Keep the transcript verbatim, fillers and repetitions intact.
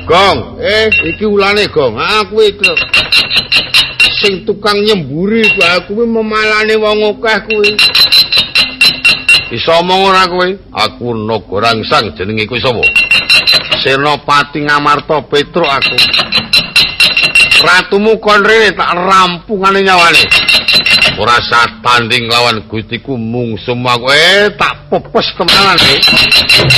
Gong, eh iki ulane Gong. Aku iki sing tukang nyemburi kuwi memalane wong akeh kuwi. Iso omong ora kowe? Aku Naga Rangsang jenenge kuwi sapa? Senopati Ngamarta Petruk aku. Ratumu kon rene tak rampungane nyawane. Ora sak tanding lawan Gustiku mung semua kowe tak pepes kemalan.